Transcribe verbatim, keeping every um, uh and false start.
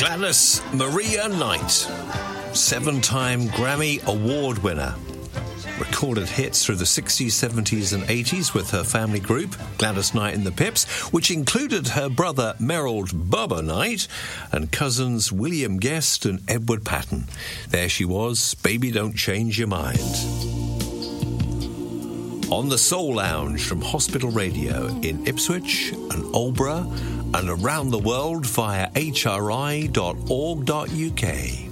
Gladys Maria Knight, seven-time Grammy Award winner. Recorded hits through the sixties, seventies and eighties with her family group, Gladys Knight and the Pips, which included her brother Merrill Bubba Knight and cousins William Guest and Edward Patton. There she was, Baby Don't Change Your Mind. On the Soul Lounge from Hospital Radio in Ipswich and Aldeburgh and around the world via h r i dot org dot u k.